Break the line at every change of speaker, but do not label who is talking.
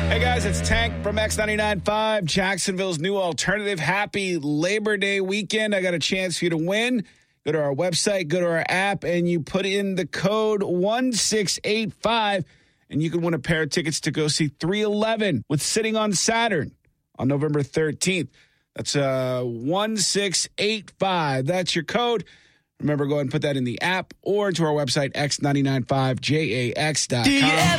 Hey, guys, it's Tank from X99.5, Jacksonville's new alternative. Happy Labor Day weekend. I got a chance for you to win. Go to our website, go to our app, and you put in the code 1685, and you can win a pair of tickets to go see 311 with Sitting on Saturn on November 13th. That's 1685. That's your code. Remember, go ahead and put that in the app or to our website, x995jax.com.